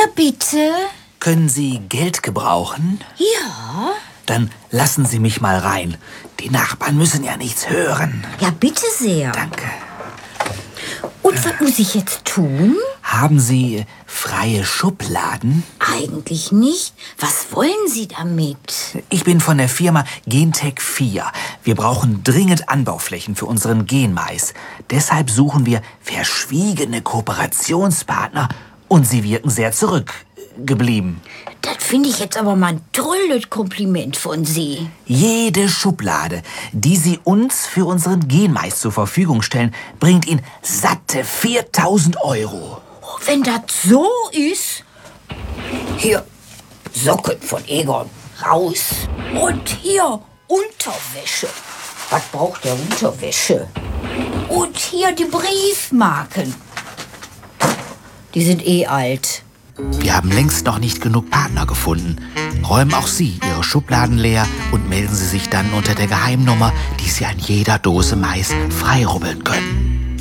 Ja, bitte. Können Sie Geld gebrauchen? Ja. Dann lassen Sie mich mal rein. Die Nachbarn müssen ja nichts hören. Ja, bitte sehr. Danke. Und was muss ich jetzt tun? Haben Sie freie Schubladen? Eigentlich nicht. Was wollen Sie damit? Ich bin von der Firma Gentech 4. Wir brauchen dringend Anbauflächen für unseren Genmais. Deshalb suchen wir verschwiegene Kooperationspartner und Sie wirken sehr zurückgeblieben. Das finde ich jetzt aber mal ein tolles Kompliment von Sie. Jede Schublade, die Sie uns für unseren Genmais zur Verfügung stellen, bringt Ihnen satte 4.000 €. Oh, wenn das so ist. Hier, Socken von Egon, raus. Und hier, Unterwäsche. Was braucht der Unterwäsche? Und hier die Briefmarken. Die sind eh alt. Wir haben längst noch nicht genug Partner gefunden. Räumen auch Sie Ihre Schubladen leer und melden Sie sich dann unter der Geheimnummer, die Sie an jeder Dose Mais freirubbeln können.